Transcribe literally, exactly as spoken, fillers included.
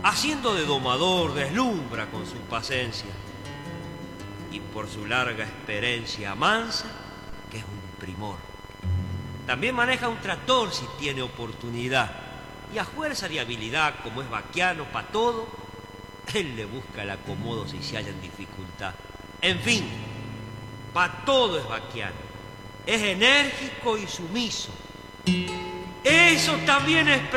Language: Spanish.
Haciendo de domador deslumbra con su paciencia y por su larga experiencia mansa, que es un primor. También maneja un tractor si tiene oportunidad y a fuerza de habilidad, como es vaquiano para todo, él le busca el acomodo si se halla en dificultad. En fin, para todo es vaquiano. Es enérgico y sumiso. Eso también es